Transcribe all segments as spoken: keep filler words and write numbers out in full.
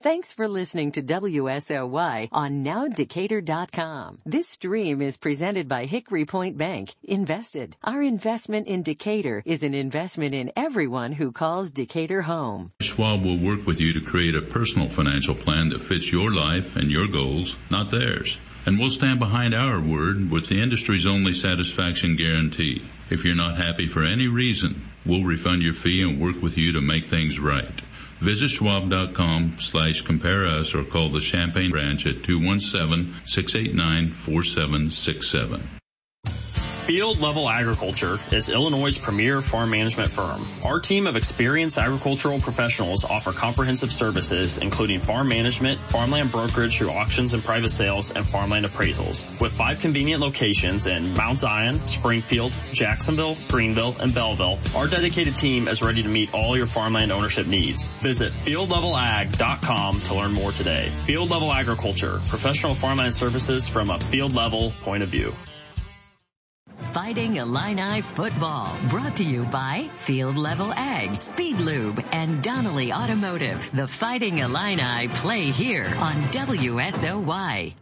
Thanks for listening to W S O Y on now decatur dot com. This stream is presented by Hickory Point Bank. Invested. Our investment in Decatur is an investment in everyone who calls Decatur home. Schwab will work with you to create a personal financial plan that fits your life and your goals, not theirs. And we'll stand behind our word with the industry's only satisfaction guarantee. If you're not happy for any reason, we'll refund your fee and work with you to make things right. Visit schwab.com slash compare us or call the Champaign branch at two one seven, six eight nine, four seven six seven. Field Level Agriculture is Illinois' premier farm management firm. Our team of experienced agricultural professionals offer comprehensive services, including farm management, farmland brokerage through auctions and private sales, and farmland appraisals. With five convenient locations in Mount Zion, Springfield, Jacksonville, Greenville, and Belleville, our dedicated team is ready to meet all your farmland ownership needs. Visit field level ag dot com to learn more today. Field Level Agriculture, professional farmland services from a field level point of view. Fighting Illini football, brought to you by Field Level Ag, Speed Lube, and Donnelly Automotive. The Fighting Illini play here on W S O Y.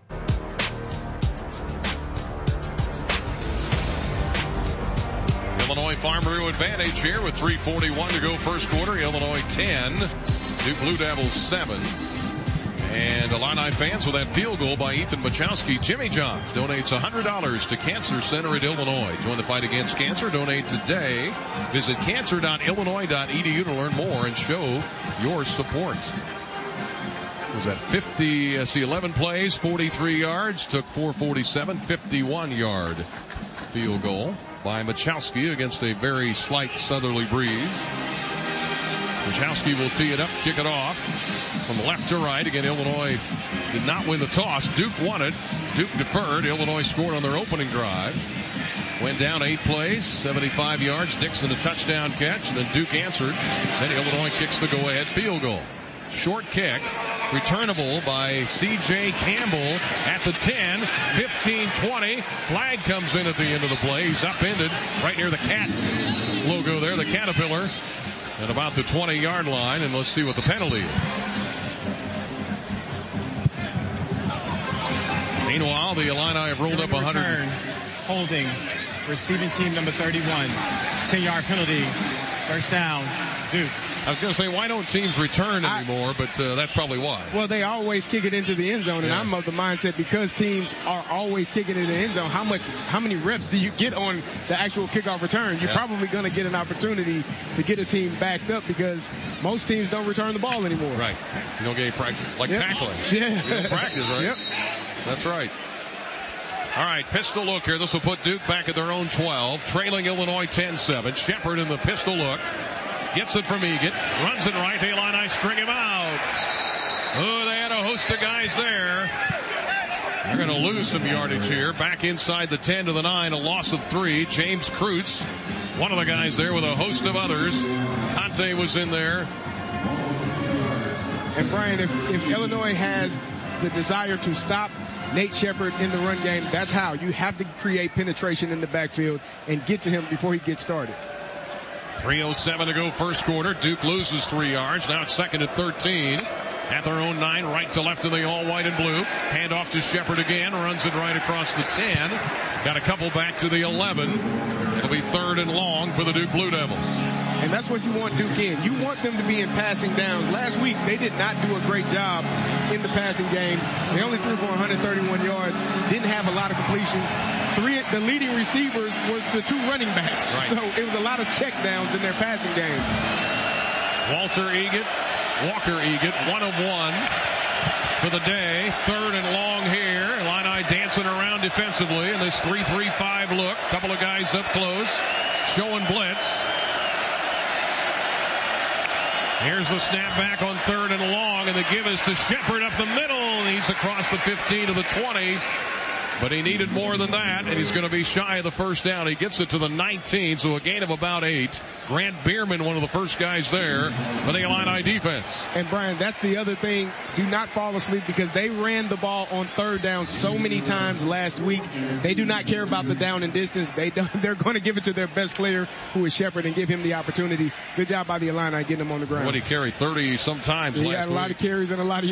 Illinois Farm Bureau advantage here with three forty-one to go first quarter. Illinois ten, Duke Blue Devils seven. And Illini fans with that field goal by Ethan Machowski. Jimmy Johns donates one hundred dollars to Cancer Center at Illinois. Join the fight against cancer. Donate today. Visit cancer dot illinois dot e d u to learn more and show your support. Was that fifty, uh, see eleven plays, forty-three yards, took four forty-seven, fifty-one yard field goal by Machowski against a very slight southerly breeze. Machowski will tee it up, kick it off from left to right. Again, Illinois did not win the toss. Duke won it. Duke deferred. Illinois scored on their opening drive. Went down eight plays, seventy-five yards. Dixon a touchdown catch, and then Duke answered. Then Illinois kicks the go-ahead field goal. Short kick, returnable by C J Campbell at the ten, fifteen, twenty. Flag comes in at the end of the play. He's upended right near the cat logo there, the caterpillar, at about the twenty-yard line, and let's see what the penalty is. Meanwhile, the Illini have rolled up one hundred. Return, holding, receiving team number thirty-one. ten-yard penalty, first down, Duke. I was going to say, why don't teams return anymore, I, but uh, that's probably why. Well, they always kick it into the end zone, and yeah. I'm of the mindset because teams are always kicking it in the end zone, how much, how many reps do you get on the actual kickoff return? You're yeah. probably going to get an opportunity to get a team backed up because most teams don't return the ball anymore. Right. You don't get any practice, like yep. tackling. Yeah. You don't practice, right? Yep. That's right. All right, pistol look here. This will put Duke back at their own twelve, trailing Illinois ten seven. Shepard in the pistol look. Gets it from Egan. Runs it right. The Illini string him out. Oh, they had a host of guys there. They're going to lose some yardage here. Back inside the ten to the nine. A loss of three. James Kreutz, one of the guys there with a host of others. Conte was in there. And Brian, if, if Illinois has the desire to stop Nate Shepard in the run game, that's how. You have to create penetration in the backfield and get to him before he gets started. three oh seven to go first quarter. Duke loses three yards. Now it's second and thirteen. At their own nine, right to left in the all white and blue. Hand off to Shepard again. Runs it right across the ten. Got a couple back to the eleven. It'll be third and long for the Duke Blue Devils. And that's what you want Duke in. You want them to be in passing downs. Last week, they did not do a great job in the passing game. They only threw for one hundred thirty-one yards. Didn't have a lot of completions. Three, the leading receivers were the two running backs. Right. So it was a lot of check downs in their passing game. Walter Egan, Walker Egan, one of one for the day. Third and long here. Illini dancing around defensively in this three three five look. Couple of guys up close, showing blitz. Here's the snap back on third and long, and the give is to Shepard up the middle, and he's across the fifteen to the twenty. But he needed more than that, and he's going to be shy of the first down. He gets it to the nineteen, so a gain of about eight. Grant Bierman, one of the first guys there for the Illini defense. And, Brian, that's the other thing. Do not fall asleep because they ran the ball on third down so many times last week. They do not care about the down and distance. They don't, they're going to give it to their best player, who is Shepard, and give him the opportunity. Good job by the Illini getting him on the ground. What did he carry? thirty sometimes he last week. He had a lot of carries and a lot of